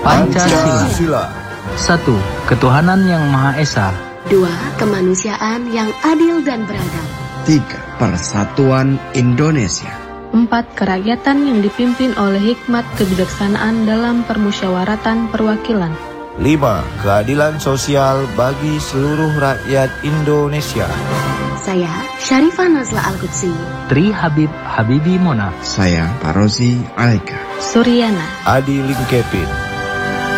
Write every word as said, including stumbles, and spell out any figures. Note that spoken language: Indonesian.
Pancasila. Satu, ketuhanan yang Maha Esa. Dua, kemanusiaan yang adil dan beradab. Tiga, persatuan Indonesia. Empat, kerakyatan yang dipimpin oleh hikmat kebijaksanaan dalam permusyawaratan perwakilan. Lima, keadilan sosial bagi seluruh rakyat Indonesia. Saya, Syarifah Nazla Al-Qudsi. Tri Habib Habibi Mona. Saya, Parozi Alika. Suryana. Adi Lingkepin.